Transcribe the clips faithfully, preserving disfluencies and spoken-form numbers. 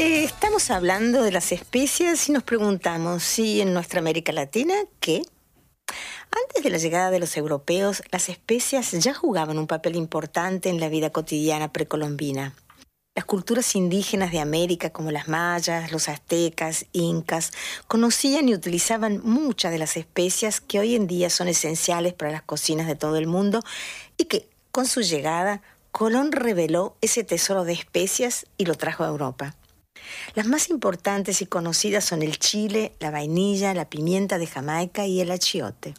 Eh, estamos hablando de las especias y nos preguntamos si en nuestra América Latina, ¿qué? Antes de la llegada de los europeos, las especias ya jugaban un papel importante en la vida cotidiana precolombina. Las culturas indígenas de América, como las mayas, los aztecas, incas, conocían y utilizaban muchas de las especias que hoy en día son esenciales para las cocinas de todo el mundo y que, con su llegada, Colón reveló ese tesoro de especias y lo trajo a Europa. Las más importantes y conocidas son el chile, la vainilla, la pimienta de Jamaica y el achiote.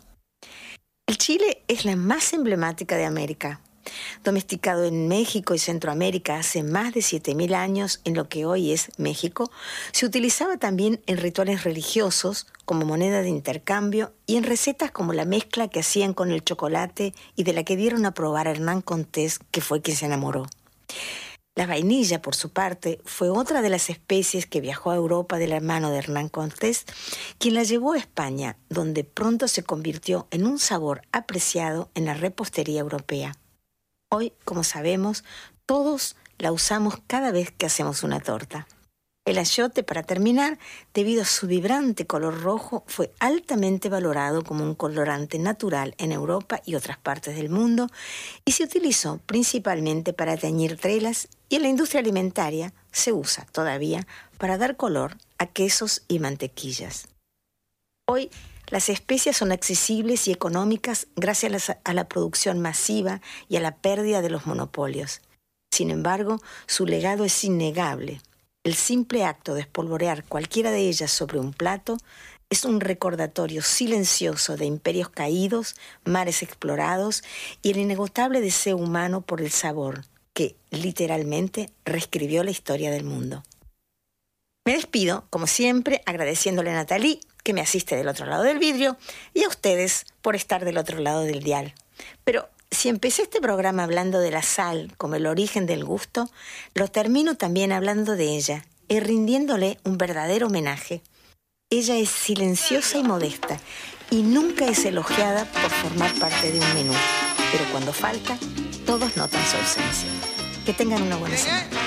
El chile es la más emblemática de América. Domesticado en México y Centroamérica hace más de siete mil años en lo que hoy es México, se utilizaba también en rituales religiosos como moneda de intercambio y en recetas como la mezcla que hacían con el chocolate y de la que dieron a probar a Hernán Cortés, que fue quien se enamoró. La vainilla, por su parte, fue otra de las especies que viajó a Europa de la mano de Hernán Cortés, quien la llevó a España, donde pronto se convirtió en un sabor apreciado en la repostería europea. Hoy, como sabemos, todos la usamos cada vez que hacemos una torta. El achiote, para terminar, debido a su vibrante color rojo, fue altamente valorado como un colorante natural en Europa y otras partes del mundo y se utilizó principalmente para teñir telas y en la industria alimentaria se usa todavía para dar color a quesos y mantequillas. Hoy, las especias son accesibles y económicas gracias a la producción masiva y a la pérdida de los monopolios. Sin embargo, su legado es innegable. El simple acto de espolvorear cualquiera de ellas sobre un plato es un recordatorio silencioso de imperios caídos, mares explorados y el inagotable deseo humano por el sabor que, literalmente, reescribió la historia del mundo. Me despido, como siempre, agradeciéndole a Nathalie, que me asiste del otro lado del vidrio, y a ustedes por estar del otro lado del dial. Pero si empecé este programa hablando de la sal como el origen del gusto, lo termino también hablando de ella y rindiéndole un verdadero homenaje. Ella es silenciosa y modesta y nunca es elogiada por formar parte de un menú, pero cuando falta, todos notan su ausencia. Que tengan una buena semana.